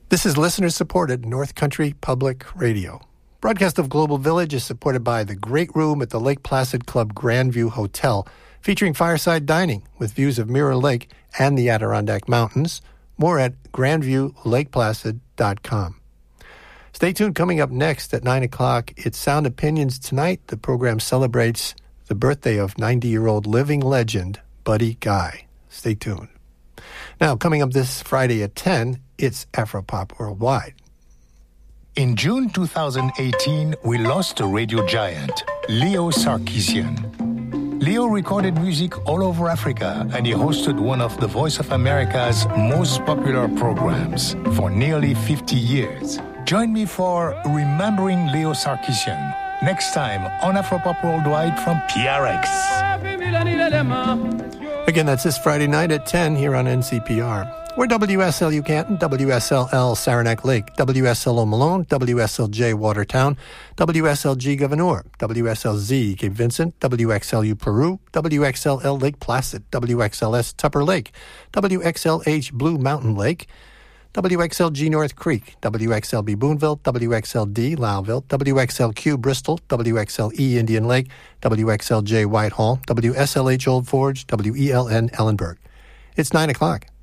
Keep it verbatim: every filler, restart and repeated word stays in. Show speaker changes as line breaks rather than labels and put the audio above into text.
This is listener-supported North Country Public Radio. Broadcast of Global Village is supported by the Great Room at the Lake Placid Club Grandview Hotel, featuring fireside dining with views of Mirror Lake and the Adirondack Mountains. More at grandview lake placid dot com. Stay tuned. Coming up next at nine o'clock, it's Sound Opinions Tonight. The program celebrates the birthday of ninety-year-old living legend Buddy Guy. Stay tuned. Now, coming up this Friday at ten, it's Afropop Worldwide.
In June two thousand eighteen, we lost a radio giant, Leo Sarkisian. Leo recorded music all over Africa, and he hosted one of the Voice of America's most popular programs for nearly fifty years. Join me for Remembering Leo Sarkisian next time on Afropop Worldwide from P R X.
Again, that's this Friday night at ten here on N C P R. We're W S L U Canton, W S L L Saranac Lake, W S L O Malone, W S L J Watertown, W S L G Gouverneur, W S L Z Cape Vincent, W X L U Peru, W X L L Lake Placid, W X L S Tupper Lake, W X L H Blue Mountain Lake, W X L G North Creek, W X L B Boonville, W X L D Lowville, W X L Q Bristol, W X L E Indian Lake, W X L J Whitehall, W S L H Old Forge, W E L N Ellenburg. It's nine o'clock.